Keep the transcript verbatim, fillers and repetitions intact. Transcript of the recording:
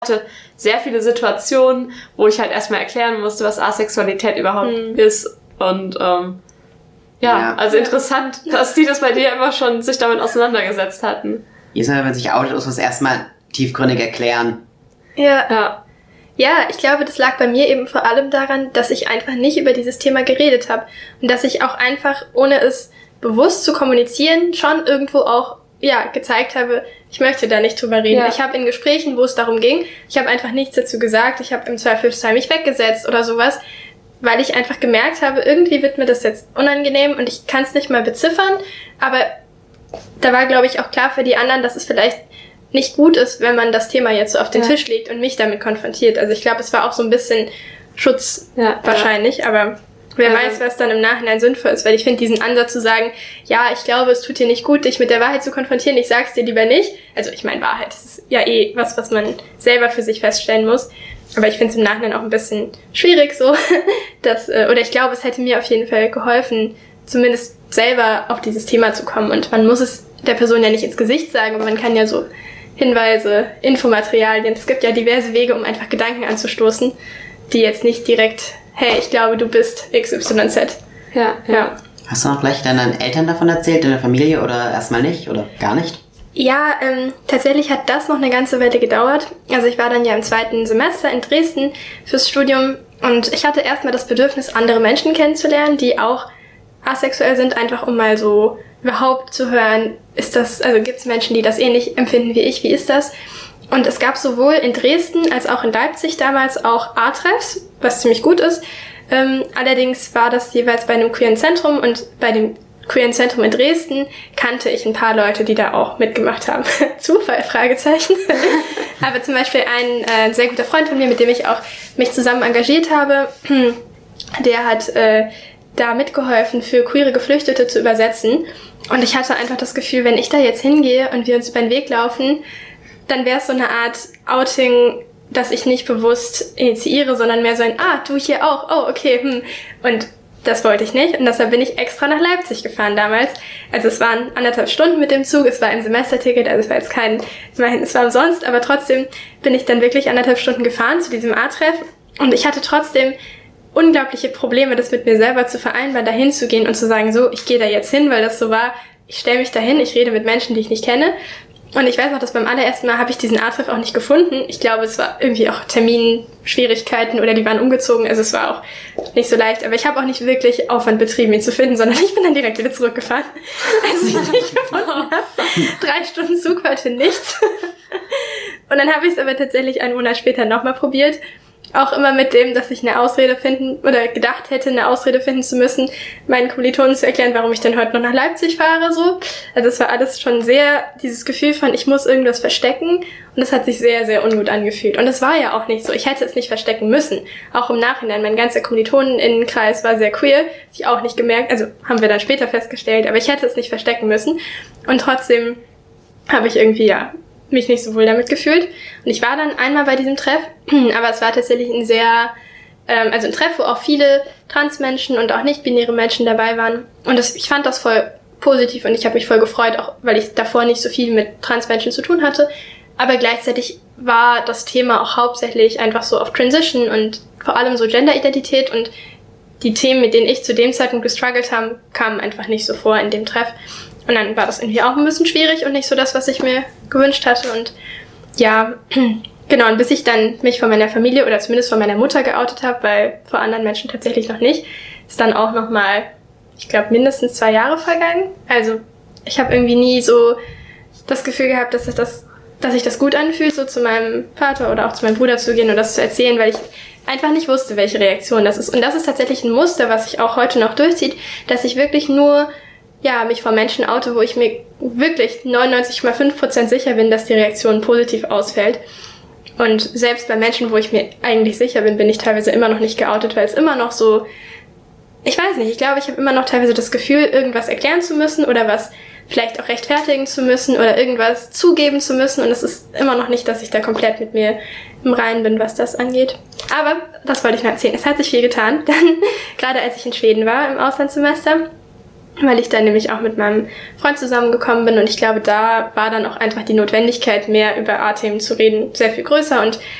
hatte sehr viele Situationen, wo ich halt erstmal erklären musste, was Asexualität überhaupt mhm. ist. Und ähm, ja, ja, also interessant, dass die das bei dir immer schon sich damit auseinandergesetzt hatten. Jedes Mal, wenn man sich outet, muss man es erstmal tiefgründig erklären. Ja. ja. Ja, ich glaube, das lag bei mir eben vor allem daran, dass ich einfach nicht über dieses Thema geredet habe. Und dass ich auch einfach, ohne es bewusst zu kommunizieren, schon irgendwo auch ja gezeigt habe, ich möchte da nicht drüber reden. Ja. Ich habe in Gesprächen, wo es darum ging, ich habe einfach nichts dazu gesagt. Ich habe im Zweifelsfall mich weggesetzt oder sowas, weil ich einfach gemerkt habe, irgendwie wird mir das jetzt unangenehm und ich kann es nicht mal beziffern. Aber da war, glaube ich, auch klar für die anderen, dass es vielleicht nicht gut ist, wenn man das Thema jetzt so auf den ja. Tisch legt und mich damit konfrontiert. Also ich glaube, es war auch so ein bisschen Schutz ja, wahrscheinlich, ja. aber wer ja. weiß, was dann im Nachhinein sinnvoll ist, weil ich finde diesen Ansatz zu sagen, ja, ich glaube, es tut dir nicht gut, dich mit der Wahrheit zu konfrontieren, ich sag's dir lieber nicht. Also ich meine, Wahrheit, das ist ja eh was, was man selber für sich feststellen muss. Aber ich finde es im Nachhinein auch ein bisschen schwierig so, dass, oder ich glaube, es hätte mir auf jeden Fall geholfen, zumindest selber auf dieses Thema zu kommen. Und man muss es der Person ja nicht ins Gesicht sagen, aber man kann ja so Hinweise, Infomaterialien, es gibt ja diverse Wege, um einfach Gedanken anzustoßen, die jetzt nicht direkt, hey, ich glaube, du bist X Y Z. Ja, ja. Hast du noch gleich deinen Eltern davon erzählt, deiner Familie oder erstmal nicht oder gar nicht? Ja, ähm, tatsächlich hat das noch eine ganze Weile gedauert. Also ich war dann ja im zweiten Semester in Dresden fürs Studium und ich hatte erstmal das Bedürfnis, andere Menschen kennenzulernen, die auch asexuell sind, einfach um mal so überhaupt zu hören, ist das, also gibt es Menschen, die das ähnlich empfinden wie ich, wie ist das? Und es gab sowohl in Dresden als auch in Leipzig damals auch A-Treffs, was ziemlich gut ist. Ähm, allerdings war das jeweils bei einem queeren Zentrum und bei dem queeren Zentrum in Dresden kannte ich ein paar Leute, die da auch mitgemacht haben. Zufall, Fragezeichen. Aber zum Beispiel ein äh, sehr guter Freund von mir, mit dem ich auch mich zusammen engagiert habe, der hat äh, da mitgeholfen, für queere Geflüchtete zu übersetzen. Und ich hatte einfach das Gefühl, wenn ich da jetzt hingehe und wir uns über den Weg laufen, dann wäre es so eine Art Outing, das ich nicht bewusst initiiere, sondern mehr so ein, ah, du hier auch, oh, okay, hm. Und das wollte ich nicht und deshalb bin ich extra nach Leipzig gefahren damals. Also es waren anderthalb Stunden mit dem Zug, es war ein Semesterticket, also es war jetzt kein, immerhin, es war umsonst, aber trotzdem bin ich dann wirklich anderthalb Stunden gefahren zu diesem A-Treff und ich hatte trotzdem unglaubliche Probleme, das mit mir selber zu vereinbaren, da hinzugehen und zu sagen, so, ich gehe da jetzt hin, weil das so war, ich stelle mich dahin, ich rede mit Menschen, die ich nicht kenne. Und ich weiß noch, dass beim allerersten Mal habe ich diesen A-Treff auch nicht gefunden. Ich glaube, es war irgendwie auch Terminschwierigkeiten oder die waren umgezogen, also es war auch nicht so leicht. Aber ich habe auch nicht wirklich Aufwand betrieben, ihn zu finden, sondern ich bin dann direkt wieder zurückgefahren, als ich ihn nicht gefunden habe. Drei Stunden Zug war für nichts. Und dann habe ich es aber tatsächlich einen Monat später nochmal probiert. Auch immer mit dem, dass ich eine Ausrede finden oder gedacht hätte, eine Ausrede finden zu müssen, meinen Kommilitonen zu erklären, warum ich denn heute noch nach Leipzig fahre, so. Also es war alles schon sehr, dieses Gefühl von, ich muss irgendwas verstecken und es hat sich sehr, sehr ungut angefühlt. Und es war ja auch nicht so, ich hätte es nicht verstecken müssen. Auch im Nachhinein, mein ganzer Kommilitoneninnenkreis war sehr queer, ich auch nicht gemerkt, also haben wir dann später festgestellt, aber ich hätte es nicht verstecken müssen. Und trotzdem habe ich irgendwie, ja, mich nicht so wohl damit gefühlt. Und ich war dann einmal bei diesem Treff, aber es war tatsächlich ein sehr, ähm, also ein Treff, wo auch viele Transmenschen und auch nicht-binäre Menschen dabei waren. Und das, ich fand das voll positiv und ich habe mich voll gefreut, auch weil ich davor nicht so viel mit Transmenschen zu tun hatte. Aber gleichzeitig war das Thema auch hauptsächlich einfach so auf Transition und vor allem so Genderidentität und die Themen, mit denen ich zu dem Zeitpunkt gestruggelt habe, kamen einfach nicht so vor in dem Treff. Und dann war das irgendwie auch ein bisschen schwierig und nicht so das, was ich mir gewünscht hatte. Und ja, genau, und bis ich dann mich von meiner Familie oder zumindest von meiner Mutter geoutet habe, weil vor anderen Menschen tatsächlich noch nicht, ist dann auch nochmal, ich glaube, mindestens zwei Jahre vergangen. Also ich habe irgendwie nie so das Gefühl gehabt, dass, ich das, dass sich das gut anfühlt, so zu meinem Vater oder auch zu meinem Bruder zu gehen und das zu erzählen, weil ich einfach nicht wusste, welche Reaktion das ist. Und das ist tatsächlich ein Muster, was sich auch heute noch durchzieht, dass ich wirklich nur ja, mich vor Menschen oute, wo ich mir wirklich neunundneunzig Komma fünf Prozent sicher bin, dass die Reaktion positiv ausfällt. Und selbst bei Menschen, wo ich mir eigentlich sicher bin, bin ich teilweise immer noch nicht geoutet, weil es immer noch so, ich weiß nicht, ich glaube, ich habe immer noch teilweise das Gefühl, irgendwas erklären zu müssen oder was vielleicht auch rechtfertigen zu müssen oder irgendwas zugeben zu müssen. Und es ist immer noch nicht, dass ich da komplett mit mir im Reinen bin, was das angeht. Aber, das wollte ich noch erzählen, es hat sich viel getan. Dann, gerade als ich in Schweden war, im Auslandssemester, weil ich dann nämlich auch mit meinem Freund zusammengekommen bin und ich glaube, da war dann auch einfach die Notwendigkeit, mehr über A-Themen zu reden, sehr viel größer und